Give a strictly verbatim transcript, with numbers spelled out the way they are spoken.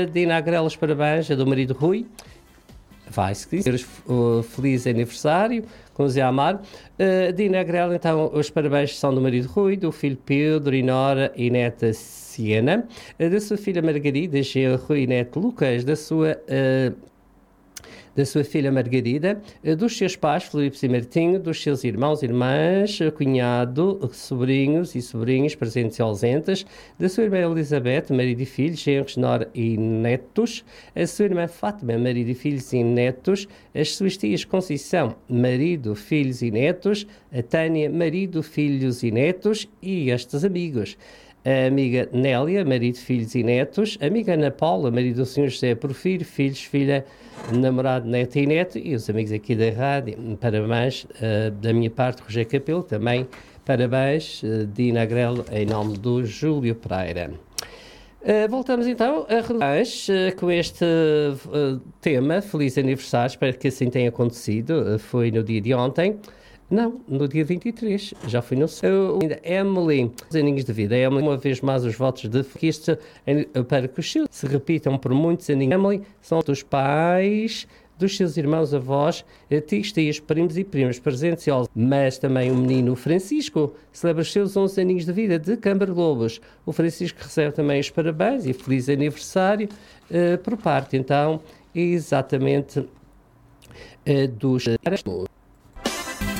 uh, Dina Agrela, os parabéns, a do marido Rui. Vai-se dizer uh, feliz aniversário, com o Zé Amaro. Uh, Dina Agrela, então, os parabéns são do marido Rui, do filho Pedro e Nora e neta Siena, uh, da sua filha Margarida, Geo, Rui e neto Lucas, da sua... Uh, da sua filha Margarida, dos seus pais, Filipe e Martinho, dos seus irmãos, irmãs, cunhado, sobrinhos e sobrinhas presentes e ausentes, da sua irmã Elizabeth, marido e filhos, genros, nora e netos, a sua irmã Fátima, marido e filhos e netos, as suas tias Conceição, marido, filhos e netos, a Tânia, marido, filhos e netos, e estes amigos. A amiga Nélia, marido, filhos e netos, a amiga Ana Paula, marido do senhor José Porfírio, filhos, filha, namorado, neto e neto, e os amigos aqui da rádio, parabéns, uh, da minha parte, Rogério Capelo, também parabéns, uh, Dina Agrelo, em nome do Júlio Pereira. Uh, voltamos então a relações uh, com este uh, tema, feliz aniversário, espero que assim tenha acontecido, uh, foi no dia de ontem. Não, no dia vinte e três, já fui no céu. Emily, os aninhos de vida. Emily, uma vez mais, os votos de conquista para que os seus se repitam por muitos aninhos. Emily são dos pais, dos seus irmãos, avós, tios, tias, primos e primas presentes, mas também o menino Francisco celebra os seus onze aninhos de vida de Câmara Lobos. O Francisco recebe também os parabéns e feliz aniversário uh, por parte, então, exatamente uh, dos...